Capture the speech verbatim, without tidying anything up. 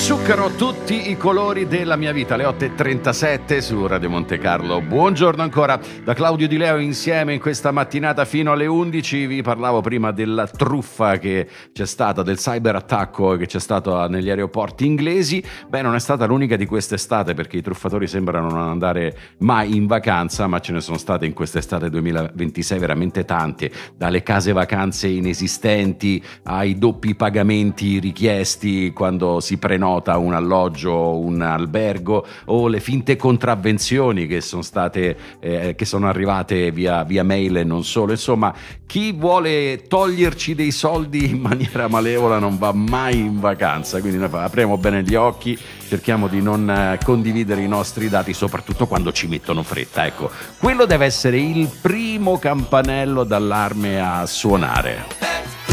Zucchero, tutti i colori della mia vita, le otto e trentasette su Radio Monte Carlo. Buongiorno ancora da Claudio Di Leo, insieme in questa mattinata fino alle undici. Vi parlavo prima della truffa che c'è stata, del cyberattacco che c'è stato negli aeroporti inglesi. Beh, non è stata l'unica di quest'estate, perché i truffatori sembrano non andare mai in vacanza, ma ce ne sono state in quest'estate duemilaventisei veramente tante, dalle case vacanze inesistenti ai doppi pagamenti richiesti quando si prenota un alloggio, un albergo, o le finte contravvenzioni che sono state eh, che sono arrivate via, via mail e non solo. Insomma, chi vuole toglierci dei soldi in maniera malevola non va mai in vacanza, quindi noi apriamo bene gli occhi, cerchiamo di non condividere i nostri dati, soprattutto quando ci mettono fretta. Ecco, quello deve essere il primo campanello d'allarme a suonare.